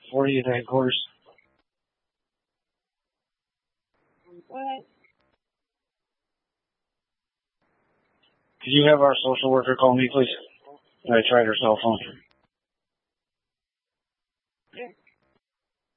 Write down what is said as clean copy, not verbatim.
40th headquarters. What? Could you have our social worker call me, please? I tried her cell phone.